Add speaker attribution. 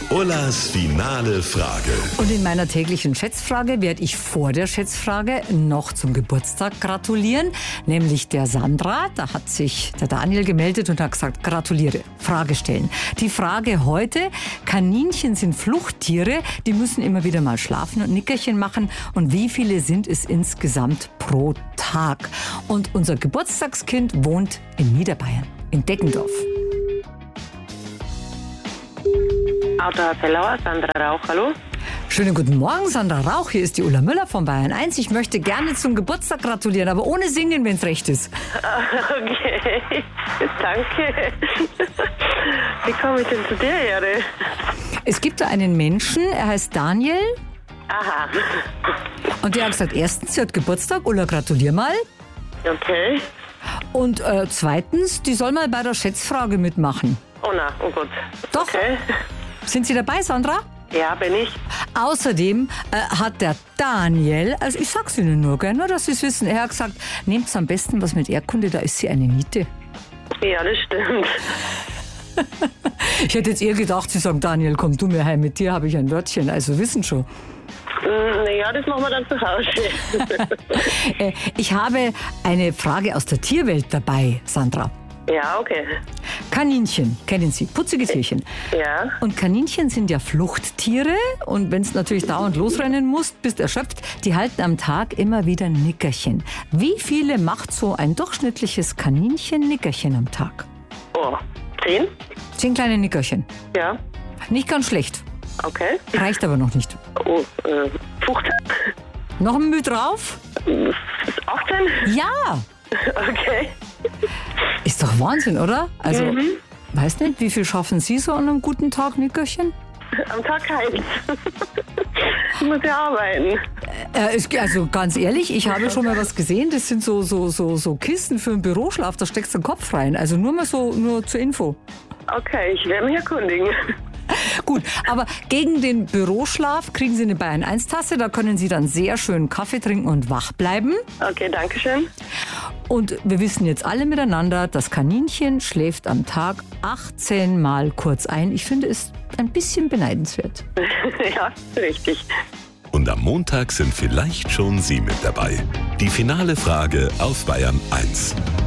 Speaker 1: Ullas finale Frage.
Speaker 2: Und in meiner täglichen Schätzfrage werde ich vor der Schätzfrage noch zum Geburtstag gratulieren, nämlich der Sandra. Da hat sich der Daniel gemeldet und hat gesagt, gratuliere, Frage stellen. Die Frage heute, Kaninchen sind Fluchttiere, die müssen immer wieder mal schlafen und Nickerchen machen. Und wie viele sind es insgesamt pro Tag? Und unser Geburtstagskind wohnt in Niederbayern, in Deggendorf.
Speaker 3: Autohaus Hellauer, Sandra Rauch, hallo.
Speaker 2: Schönen guten Morgen, Sandra Rauch. Hier ist die Ulla Müller von Bayern 1. Ich möchte gerne zum Geburtstag gratulieren, aber ohne Singen, wenn es recht ist.
Speaker 3: Okay, danke. Wie komme ich denn zu der Ehre?
Speaker 2: Es gibt da einen Menschen, er heißt Daniel.
Speaker 3: Aha.
Speaker 2: Und der hat gesagt, erstens, sie hat Geburtstag, Ulla, gratulier mal.
Speaker 3: Okay.
Speaker 2: Und zweitens, die soll mal bei der Schätzfrage mitmachen.
Speaker 3: Oh na, oh Gott.
Speaker 2: Doch.
Speaker 3: Okay.
Speaker 2: Sind Sie dabei, Sandra?
Speaker 3: Ja, bin ich.
Speaker 2: Außerdem hat der Daniel, also ich sag's Ihnen nur, gell, nur dass Sie es wissen, er hat gesagt, nehmt am besten was mit Erdkunde, da ist sie eine Niete.
Speaker 3: Ja, das stimmt.
Speaker 2: Ich hätte jetzt eher gedacht, Sie sagen, Daniel, komm du mir heim, mit dir habe ich ein Wörtchen, also wissen schon.
Speaker 3: Naja, das machen wir dann zu Hause.
Speaker 2: Ich habe eine Frage aus der Tierwelt dabei, Sandra.
Speaker 3: Ja, okay.
Speaker 2: Kaninchen, kennen Sie, putzige Tierchen.
Speaker 3: Ja.
Speaker 2: Und Kaninchen sind ja Fluchttiere und wenn es natürlich dauernd losrennen muss, bist erschöpft, die halten am Tag immer wieder Nickerchen. Wie viele macht so ein durchschnittliches Kaninchen Nickerchen am Tag?
Speaker 3: Oh, 10?
Speaker 2: 10 kleine Nickerchen.
Speaker 3: Ja.
Speaker 2: Nicht ganz schlecht,
Speaker 3: Okay.
Speaker 2: reicht aber noch nicht.
Speaker 3: Oh, 15?
Speaker 2: Noch ein Mühe drauf?
Speaker 3: 18?
Speaker 2: Ja!
Speaker 3: Okay.
Speaker 2: Ist doch Wahnsinn, oder? Also, weiß nicht, wie viel schaffen Sie so an einem guten Tag, Nickerchen?
Speaker 3: Am Tag keins. Ich muss ja arbeiten.
Speaker 2: Also ganz ehrlich, ich habe schon mal was gesehen, das sind so Kisten für einen Büroschlaf, da steckst du den Kopf rein. Also nur zur Info.
Speaker 3: Okay, ich werde mich erkundigen.
Speaker 2: Gut, aber gegen den Büroschlaf kriegen Sie eine Bayern 1 Tasse, da können Sie dann sehr schön Kaffee trinken und wach bleiben.
Speaker 3: Okay, danke schön.
Speaker 2: Und wir wissen jetzt alle miteinander, das Kaninchen schläft am Tag 18 Mal kurz ein. Ich finde es ein bisschen beneidenswert.
Speaker 3: Ja, richtig.
Speaker 1: Und am Montag sind vielleicht schon Sie mit dabei. Die finale Frage auf Bayern 1.